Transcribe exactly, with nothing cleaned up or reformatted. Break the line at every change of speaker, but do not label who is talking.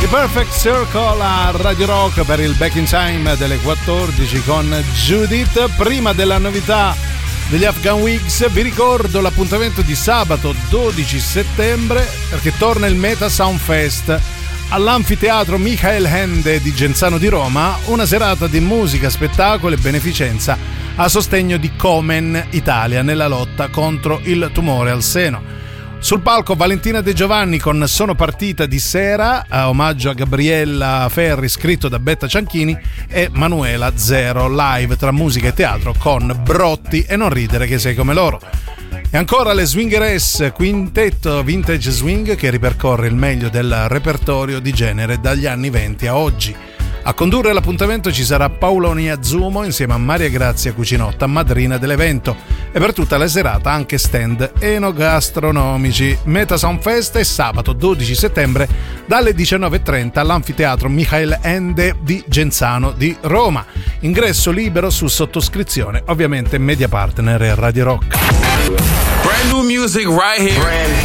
Perfect Circle a Radio Rock per il Back in Time delle quattordici con Judith. Prima della novità degli Afghan Wigs vi ricordo l'appuntamento di sabato dodici settembre, perché torna il Meta Sound Fest all'anfiteatro Michael Ende di Genzano di Roma, una serata di musica, spettacolo e beneficenza a sostegno di Komen Italia nella lotta contro il tumore al seno. Sul palco Valentina De Giovanni con Sono partita di sera, a omaggio a Gabriella Ferri, scritto da Betta Cianchini, e Manuela Zero, live tra musica e teatro con Brotti e Non ridere che sei come loro. E ancora le Swingeress, quintetto vintage swing che ripercorre il meglio del repertorio di genere dagli anni venti a oggi. A condurre l'appuntamento ci sarà Paoloni Azzumo insieme a Maria Grazia Cucinotta, madrina dell'evento, e per tutta la serata anche stand enogastronomici. Meta Sound Fest è sabato dodici settembre dalle diciannove e trenta all'anfiteatro Michael Ende di Genzano di Roma. Ingresso libero su sottoscrizione, ovviamente Media Partner e Radio Rock.
Brand new music right here. Brand